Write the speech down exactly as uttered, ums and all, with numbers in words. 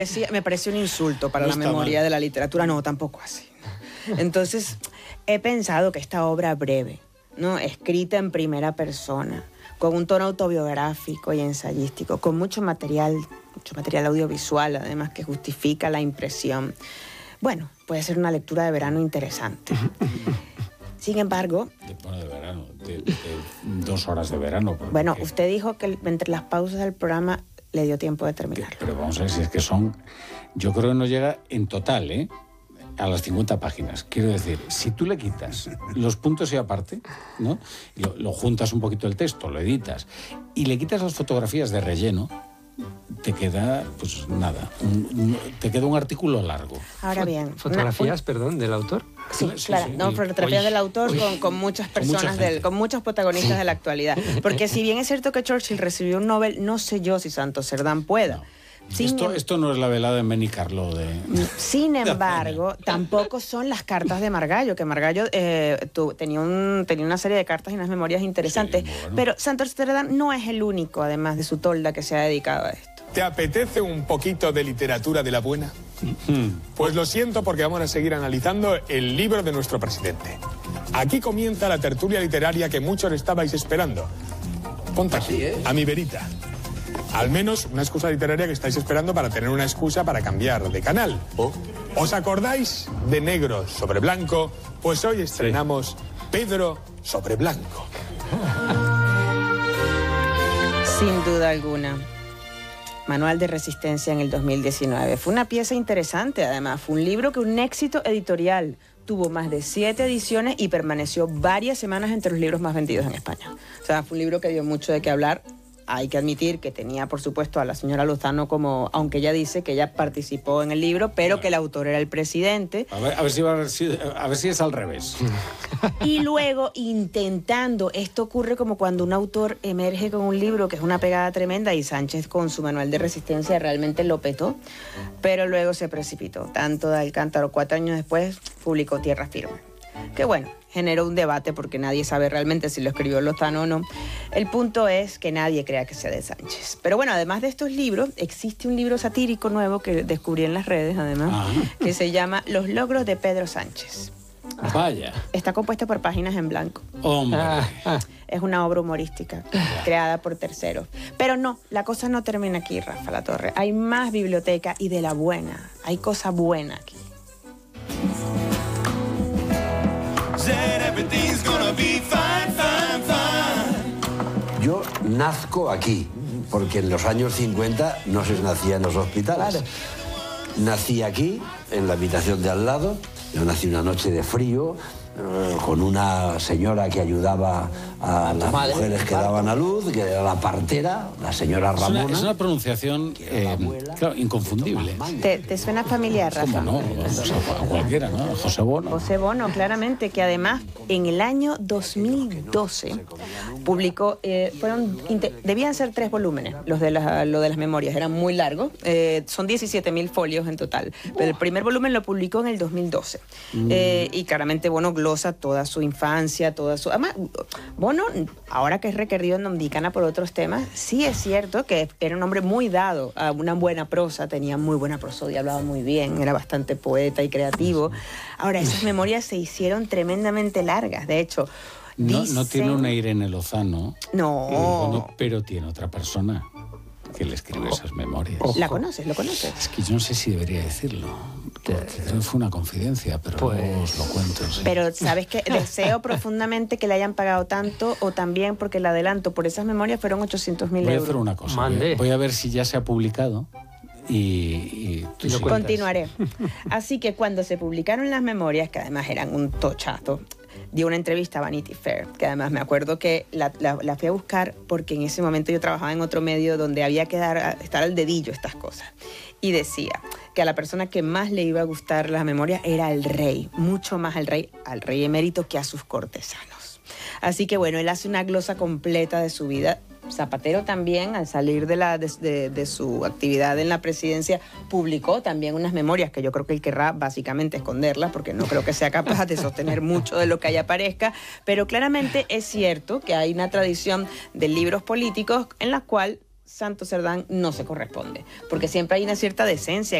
Sí, me parece un insulto para No la está memoria mal. de la literatura, no, tampoco así. Entonces, he pensado que esta obra breve, ¿no?, escrita en primera persona, con un tono autobiográfico y ensayístico, con mucho material, mucho material audiovisual, además, que justifica la impresión, bueno, puede ser una lectura de verano interesante. Sin embargo... De, bueno, de verano, de, de dos horas de verano. Bueno, que, usted dijo que entre las pausas del programa le dio tiempo de terminar. Pero vamos a ver si es que son... Yo creo que no llega en total, ¿eh?, a las cincuenta páginas. Quiero decir, si tú le quitas los puntos y aparte, ¿no?, lo, lo juntas un poquito el texto, lo editas, y le quitas las fotografías de relleno, te queda, pues nada, un, un, te queda un artículo largo. Ahora bien... ¿Fotografías, una, perdón, del autor? Sí, sí, claro, sí, no, sí. fotografías Oye, del autor oye, con, con muchas personas, con mucha del, con muchos protagonistas de la actualidad. Porque si bien es cierto que Churchill recibió un Nobel, no sé yo si Santos Cerdán pueda. No. Sin Esto, em... esto no es la velada de Benicarló de... Sin embargo, tampoco son las cartas de Margallo, que Margallo eh, tu, tenía, un, tenía una serie de cartas y unas memorias interesantes. Sí, bueno. Pero Santos Cerdán no es el único, además de su tolda, que se ha dedicado a esto. ¿Te apetece un poquito de literatura de la buena? Pues lo siento, porque vamos a seguir analizando el libro de nuestro presidente. Aquí comienza la tertulia literaria que muchos estabais esperando. Ponte aquí, a mi verita. Al menos una excusa literaria que estáis esperando para tener una excusa para cambiar de canal. ¿Os acordáis de Negro sobre Blanco? Pues hoy estrenamos Pedro sobre Blanco. Sin duda alguna. Manual de Resistencia en el dos mil diecinueve. Fue una pieza interesante, además. Fue un libro que un éxito editorial. Tuvo más de siete ediciones y permaneció varias semanas entre los libros más vendidos en España. O sea, fue un libro que dio mucho de qué hablar. Hay que admitir que tenía, por supuesto, a la señora Lozano como... Aunque ella dice que ella participó en el libro, pero bueno, que el autor era el presidente. A ver, a ver, si, va a, ver si, a ver si es al revés. Y luego, intentando... Esto ocurre como cuando un autor emerge con un libro que es una pegada tremenda, y Sánchez con su Manual de Resistencia realmente lo petó, pero luego se precipitó. Tanto de Alcántara, cuatro años después, publicó Tierra Firme. Que bueno, generó un debate porque nadie sabe realmente si lo escribió Lozano o no. El punto es que nadie crea que sea de Sánchez. Pero bueno, además de estos libros, existe un libro satírico nuevo que descubrí en las redes, además, ah. que se llama Los logros de Pedro Sánchez. Vaya. Está compuesto por páginas en blanco. Hombre. Es una obra humorística creada por terceros. Pero no, la cosa no termina aquí, Rafa La Torre. Hay más biblioteca y de la buena. Hay cosa buena aquí. Yo nazco aquí, porque en los años cincuenta no se nacía en los hospitales. Claro. Nací aquí, en la habitación de al lado. Yo nací una noche de frío, eh, con una señora que ayudaba a las Madre, mujeres que daban a luz, que era la partera, la señora Ramona. Es una, es una pronunciación eh, claro, inconfundible. ¿Te, ¿Te suena familiar, Rafa? ¿Cómo no? O sea, cualquiera, ¿no? José Bono. José Bono, claramente, que además en el año dos mil doce publicó, eh, fueron, debían ser tres volúmenes, los de la, lo de las memorias, eran muy largos, eh, son diecisiete mil folios en total, pero el primer volumen lo publicó en el dos mil doce. Mm. Eh, y claramente Bono glosa toda su infancia, toda su... Además, Bono, ahora que es requerido en Dominicana por otros temas, sí es cierto que era un hombre muy dado a una buena prosa, tenía muy buena prosodia, hablaba muy bien, era bastante poeta y creativo. Ahora, esas memorias se hicieron tremendamente largas, de hecho... No, dicen... no tiene una Irene Lozano. No. Bono, pero tiene otra persona que le escribe esas memorias. ¿La conoces? ¿Lo conoces? Es que yo no sé si debería decirlo. Creo que fue una confidencia, pero pues... luego os lo cuento. ¿Sí? Pero, ¿sabes qué? Deseo profundamente que le hayan pagado tanto, o también porque el adelanto por esas memorias fueron ochocientos mil euros. Voy a hacer una cosa. Voy, voy a ver si ya se ha publicado y... y tú sí. Continuaré. Así que cuando se publicaron las memorias, que además eran un tochazo, dio una entrevista a Vanity Fair, que además me acuerdo que la, la, la fui a buscar porque en ese momento yo trabajaba en otro medio donde había que dar, estar al dedillo estas cosas. Y decía que a la persona que más le iba a gustar las memorias era el rey, mucho más al rey, al rey emérito que a sus cortesanos. Así que bueno, él hace una glosa completa de su vida. Zapatero también, al salir de, la, de, de, de su actividad en la presidencia, publicó también unas memorias que yo creo que él querrá básicamente esconderlas, porque no creo que sea capaz de sostener mucho de lo que ahí aparezca, pero claramente es cierto que hay una tradición de libros políticos en la cual Santos Cerdán no se corresponde, porque siempre hay una cierta decencia